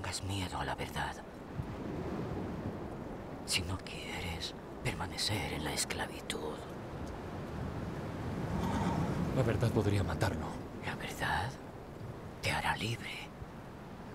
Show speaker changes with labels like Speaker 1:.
Speaker 1: tengas miedo a la verdad. Si no quieres permanecer en la esclavitud.
Speaker 2: La verdad podría matarlo.
Speaker 1: La verdad te hará libre.